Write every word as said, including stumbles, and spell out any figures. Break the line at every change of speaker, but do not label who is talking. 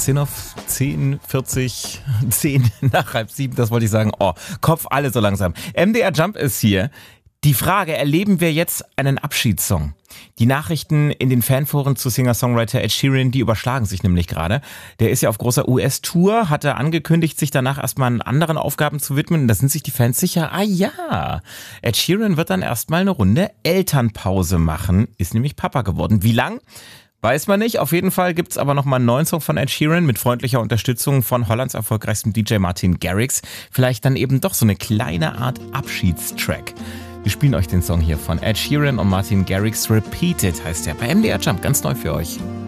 zehn auf zehn, vierzig, zehn nach halb sieben, das wollte ich sagen. Oh, Kopf alle so langsam. M D R Jump ist hier. Die Frage, erleben wir jetzt einen Abschiedssong? Die Nachrichten in den Fanforen zu Singer-Songwriter Ed Sheeran, die überschlagen sich nämlich gerade. Der ist ja auf großer U S-Tour, hat er angekündigt, sich danach erstmal an anderen Aufgaben zu widmen. Da sind sich die Fans sicher, ah ja, Ed Sheeran wird dann erstmal eine Runde Elternpause machen, ist nämlich Papa geworden. Wie lang? Weiß man nicht. Auf jeden Fall gibt's aber nochmal einen neuen Song von Ed Sheeran mit freundlicher Unterstützung von Hollands erfolgreichstem D J Martin Garrix. Vielleicht dann eben doch so eine kleine Art Abschiedstrack. Wir spielen euch den Song hier von Ed Sheeran und Martin Garrix. Repeated heißt der bei M D R Jump, ganz neu für euch.